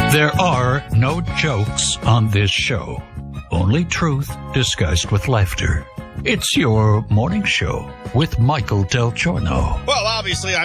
There are no jokes on this show, only truth disguised with laughter. It's your morning show with Michael Del Giorno. Well, obviously,